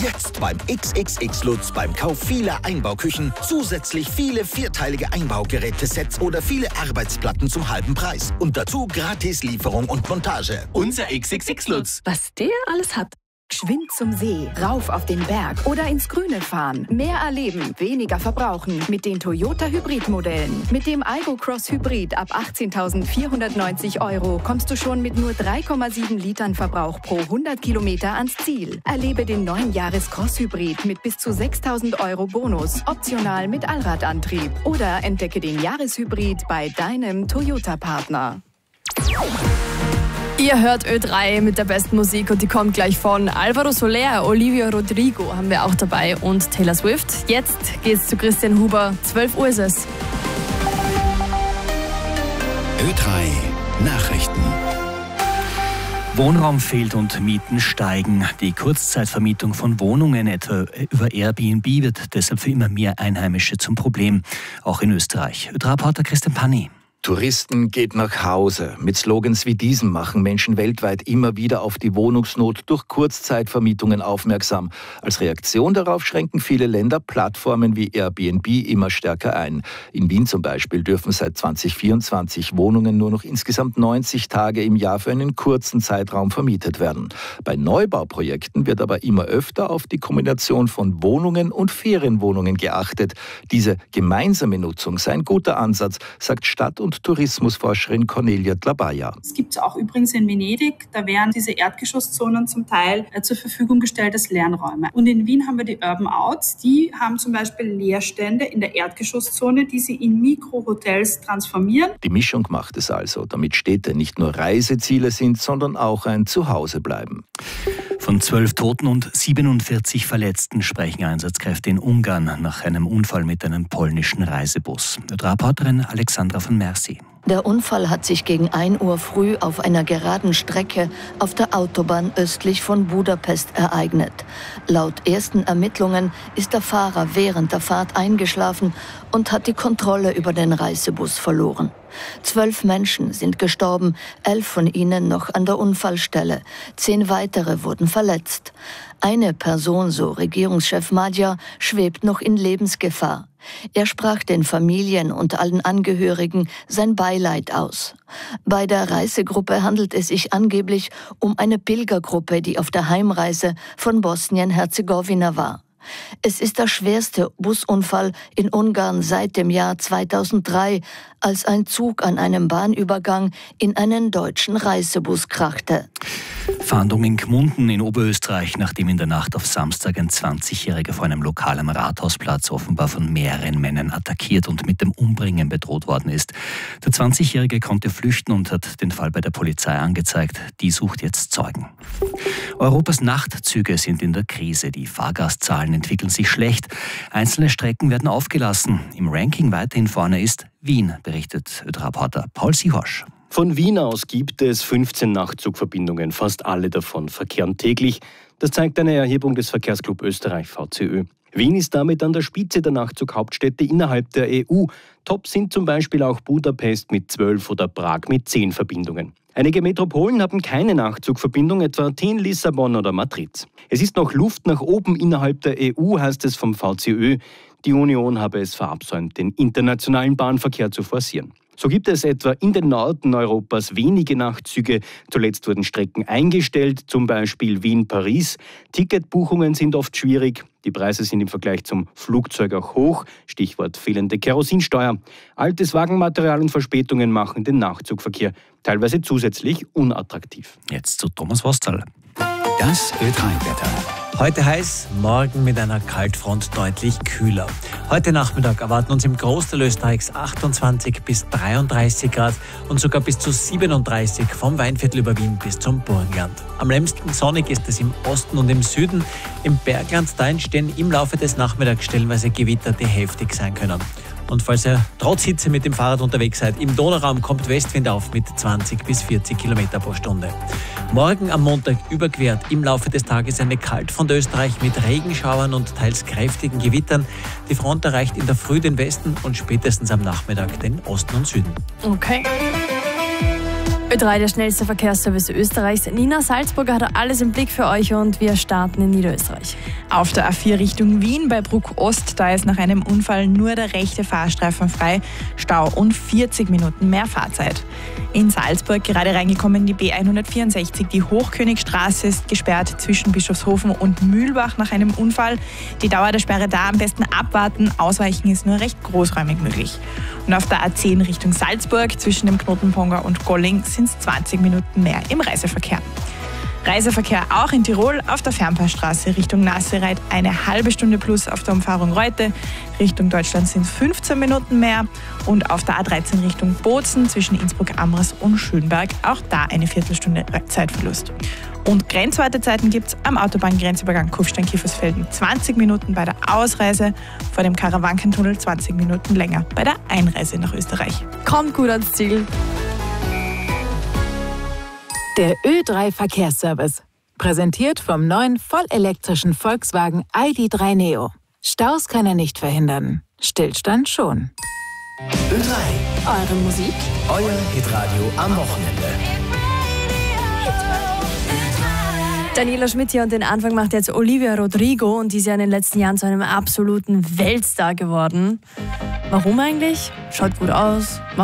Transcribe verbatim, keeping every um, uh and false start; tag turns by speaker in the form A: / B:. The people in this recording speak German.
A: Jetzt beim X X X Lutz beim Kauf vieler Einbauküchen zusätzlich viele vierteilige Einbaugerätesets oder viele Arbeitsplatten zum halben Preis. Und dazu gratis Lieferung und Montage.
B: Unser X X X Lutz.
C: Was der alles hat. Geschwind zum See, rauf auf den Berg oder ins Grüne fahren. Mehr erleben, weniger verbrauchen mit den Toyota Hybrid-Modellen. Mit dem Aygo Cross Hybrid ab achtzehntausendvierhundertneunzig Euro kommst du schon mit nur drei Komma sieben Litern Verbrauch pro hundert Kilometer ans Ziel. Erlebe den neuen Jahres Cross Hybrid mit bis zu sechstausend Euro Bonus, optional mit Allradantrieb. Oder entdecke den Jahreshybrid bei deinem Toyota-Partner.
D: Ihr hört Ö drei mit der besten Musik und die kommt gleich von Alvaro Soler, Olivia Rodrigo haben wir auch dabei und Taylor Swift. Jetzt geht's zu Christian Huber. zwölf Uhr ist es.
E: Ö drei Nachrichten.
F: Wohnraum fehlt und Mieten steigen. Die Kurzzeitvermietung von Wohnungen, etwa über Airbnb, wird deshalb für immer mehr Einheimische zum Problem. Auch in Österreich. Ö drei Reporter Christian Panni.
G: Touristen geht nach Hause. Mit Slogans wie diesem machen Menschen weltweit immer wieder auf die Wohnungsnot durch Kurzzeitvermietungen aufmerksam. Als Reaktion darauf schränken viele Länder Plattformen wie Airbnb immer stärker ein. In Wien zum Beispiel dürfen seit zweitausendvierundzwanzig Wohnungen nur noch insgesamt neunzig Tage im Jahr für einen kurzen Zeitraum vermietet werden. Bei Neubauprojekten wird aber immer öfter auf die Kombination von Wohnungen und Ferienwohnungen geachtet. Diese gemeinsame Nutzung sei ein guter Ansatz, sagt Stadt- und Tourismusforscherin Cornelia Dlabaya.
H: Es gibt es auch übrigens in Venedig, da werden diese Erdgeschosszonen zum Teil äh, zur Verfügung gestellt als Lernräume. Und in Wien haben wir die Urban Outs, die haben zum Beispiel Leerstände in der Erdgeschosszone, die sie in Mikrohotels transformieren.
G: Die Mischung macht es also, damit Städte nicht nur Reiseziele sind, sondern auch ein Zuhause bleiben.
F: Von zwölf Toten und siebenundvierzig Verletzten sprechen Einsatzkräfte in Ungarn nach einem Unfall mit einem polnischen Reisebus. Reporterin Alexandra von Mercy.
I: Der Unfall hat sich gegen ein Uhr früh auf einer geraden Strecke auf der Autobahn östlich von Budapest ereignet. Laut ersten Ermittlungen ist der Fahrer während der Fahrt eingeschlafen und hat die Kontrolle über den Reisebus verloren. Zwölf Menschen sind gestorben, elf von ihnen noch an der Unfallstelle. Zehn weitere wurden verletzt. Eine Person, so Regierungschef Magyar, schwebt noch in Lebensgefahr. Er sprach den Familien und allen Angehörigen sein Beileid aus. Bei der Reisegruppe handelt es sich angeblich um eine Pilgergruppe, die auf der Heimreise von Bosnien-Herzegowina war. Es ist der schwerste Busunfall in Ungarn seit dem Jahr zweitausenddrei, als ein Zug an einem Bahnübergang in einen deutschen Reisebus krachte.
F: Fahndung in Gmunden in Oberösterreich, nachdem in der Nacht auf Samstag ein zwanzigjähriger vor einem Lokal am Rathausplatz offenbar von mehreren Männern attackiert und mit dem Umbringen bedroht worden ist. Der zwanzigjährige konnte flüchten und hat den Fall bei der Polizei angezeigt. Die sucht jetzt Zeugen. Europas Nachtzüge sind in der Krise. Die Fahrgastzahlen entwickeln sich schlecht. Einzelne Strecken werden aufgelassen. Im Ranking weiterhin vorne ist Wien, berichtet Ö drei Reporter Paul Siehosch.
J: Von Wien aus gibt es fünfzehn Nachtzugverbindungen, fast alle davon verkehren täglich. Das zeigt eine Erhebung des Verkehrsclub Österreich V C Ö. Wien ist damit an der Spitze der Nachtzughauptstädte innerhalb der E U. Top sind zum Beispiel auch Budapest mit zwölf oder Prag mit zehn Verbindungen. Einige Metropolen haben keine Nachtzugverbindung, etwa Athen, Lissabon oder Madrid. Es ist noch Luft nach oben innerhalb der E U, heißt es vom V C Ö. Die Union habe es verabsäumt, den internationalen Bahnverkehr zu forcieren. So gibt es etwa in den Norden Europas wenige Nachtzüge. Zuletzt wurden Strecken eingestellt, zum Beispiel Wien-Paris. Ticketbuchungen sind oft schwierig. Die Preise sind im Vergleich zum Flugzeug auch hoch. Stichwort fehlende Kerosinsteuer. Altes Wagenmaterial und Verspätungen machen den Nachtzugverkehr teilweise zusätzlich unattraktiv.
F: Jetzt zu Thomas Wostal.
E: Das Ö drei Wetter.
K: Heute heiß, morgen mit einer Kaltfront deutlich kühler. Heute Nachmittag erwarten uns im Großteil Österreichs achtundzwanzig bis dreiunddreißig Grad und sogar bis zu siebenunddreißig vom Weinviertel über Wien bis zum Burgenland. Am längsten sonnig ist es im Osten und im Süden. Im Bergland da entstehen im Laufe des Nachmittags stellenweise Gewitter, die heftig sein können. Und falls ihr trotz Hitze mit dem Fahrrad unterwegs seid, im Donauraum kommt Westwind auf mit zwanzig bis vierzig Kilometer pro Stunde. Morgen am Montag überquert im Laufe des Tages eine Kaltfront Österreich mit Regenschauern und teils kräftigen Gewittern. Die Front erreicht in der Früh den Westen und spätestens am Nachmittag den Osten und Süden.
D: Okay. Ö drei, der schnellste Verkehrsservice Österreichs. Nina Salzburger hat alles im Blick für euch und wir starten in Niederösterreich.
B: Auf der A vier Richtung Wien bei Bruck Ost, da ist nach einem Unfall nur der rechte Fahrstreifen frei. Stau und vierzig Minuten mehr Fahrzeit. In Salzburg gerade reingekommen die B hundertvierundsechzig. Die Hochkönigstraße ist gesperrt zwischen Bischofshofen und Mühlbach nach einem Unfall. Die Dauer der Sperre da am besten abwarten. Ausweichen ist nur recht großräumig möglich. Und auf der A zehn Richtung Salzburg zwischen dem Knoten Ponga und Golling sind es zwanzig Minuten mehr im Reiseverkehr. Reiseverkehr auch in Tirol auf der Fernpassstraße Richtung Nassereit eine halbe Stunde plus auf der Umfahrung Reute. Richtung Deutschland sind es fünfzehn Minuten mehr und auf der A dreizehn Richtung Bozen zwischen Innsbruck-Amras und Schönberg auch da eine Viertelstunde Zeitverlust. Und Grenzwartezeiten gibt es am Autobahngrenzübergang Kufstein-Kiefersfelden zwanzig Minuten bei der Ausreise, vor dem Karawankentunnel zwanzig Minuten länger bei der Einreise nach Österreich.
D: Kommt gut ans Ziel.
L: Der Ö drei Verkehrsservice. Präsentiert vom neuen vollelektrischen Volkswagen I D drei Neo. Staus kann er nicht verhindern. Stillstand schon.
A: Ö drei.
D: Eure Musik.
A: Euer Hitradio am Wochenende.
D: Daniela Schmidt hier und den Anfang macht jetzt Olivia Rodrigo und die ist ja in den letzten Jahren zu einem absoluten Weltstar geworden. Warum eigentlich? Schaut gut aus.